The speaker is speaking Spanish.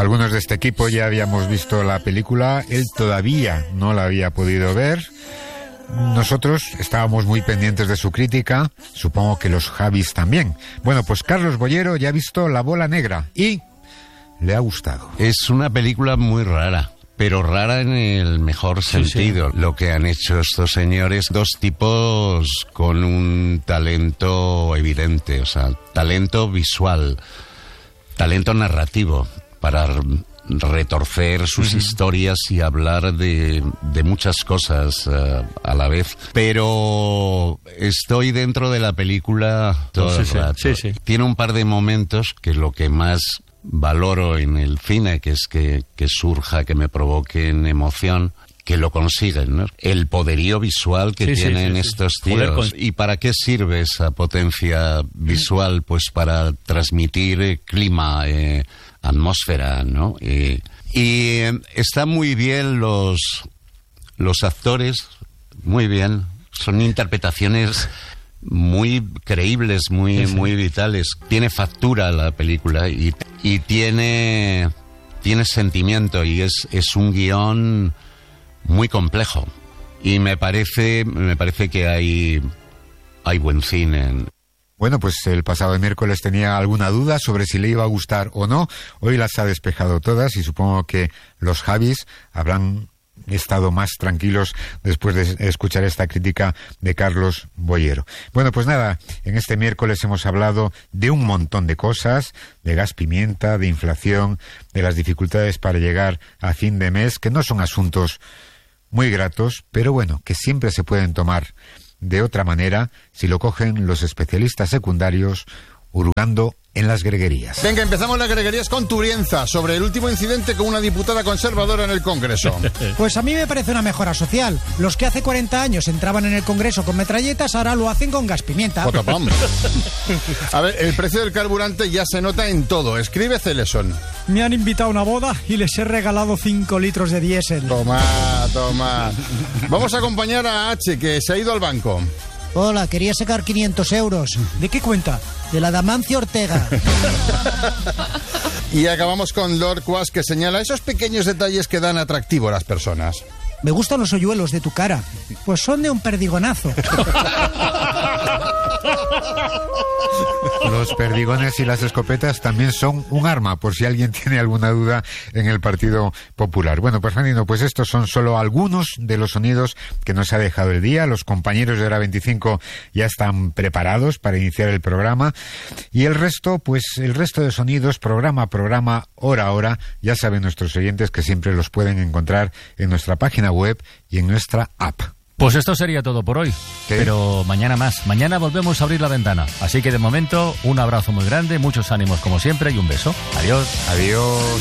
Algunos de este equipo ya habíamos visto la película, él todavía no la había podido ver. Nosotros estábamos muy pendientes de su crítica, supongo que los Javis también. Bueno, pues Carlos Boyero ya ha visto La Bola Negra y le ha gustado. Es una película muy rara, pero rara en el mejor sentido. Sí. Lo que han hecho estos señores, dos tipos con un talento evidente, o sea, talento visual, talento narrativo, para retorcer sus historias y hablar de muchas cosas a la vez. Pero estoy dentro de la película todo el rato. Sí. Tiene un par de momentos que lo que más valoro en el cine, que es que surja, que me provoquen emoción, que lo consiguen, ¿no? El poderío visual que tienen estos tíos. ¿Y para qué sirve esa potencia visual? Pues para transmitir clima, atmósfera, ¿no? Y están muy bien los actores, muy bien. Son interpretaciones muy creíbles, muy vitales. Tiene factura la película y tiene sentimiento, y es un guión muy complejo. Y me parece que hay buen cine. Bueno, pues el pasado miércoles tenía alguna duda sobre si le iba a gustar o no. Hoy las ha despejado todas y supongo que los Javis habrán estado más tranquilos después de escuchar esta crítica de Carlos Boyero. Bueno, pues nada, en este miércoles hemos hablado de un montón de cosas, de gas pimienta, de inflación, de las dificultades para llegar a fin de mes, que no son asuntos muy gratos, pero bueno, que siempre se pueden tomar de otra manera si lo cogen los especialistas secundarios hurgando en las greguerías. Venga, empezamos las greguerías con Turienza, sobre el último incidente con una diputada conservadora en el Congreso. Pues a mí me parece una mejora social. Los que hace 40 años entraban en el Congreso con metralletas, ahora lo hacen con gas pimienta. A ver, el precio del carburante ya se nota en todo. Escribe Celeson. Me han invitado a una boda y les he regalado 5 litros de diésel. Toma. Vamos a acompañar a H, que se ha ido al banco. Hola, quería sacar 500 euros. ¿De qué cuenta? De la Damancio Ortega. Y acabamos con Lord Quas, que señala esos pequeños detalles que dan atractivo a las personas. Me gustan los hoyuelos de tu cara. Pues son de un perdigonazo. Los perdigones y las escopetas también son un arma, por si alguien tiene alguna duda en el Partido Popular. Bueno, pues Fernando, pues estos son solo algunos de los sonidos que nos ha dejado el día. Los compañeros de Hora 25 ya están preparados para iniciar el programa. Y el resto, pues el resto de sonidos, programa a programa, hora a hora, ya saben nuestros oyentes que siempre los pueden encontrar en nuestra página web y en nuestra app. Pues esto sería todo por hoy. ¿Qué? Pero mañana más. Mañana volvemos a abrir la ventana. Así que de momento, un abrazo muy grande, muchos ánimos como siempre y un beso. Adiós. Adiós.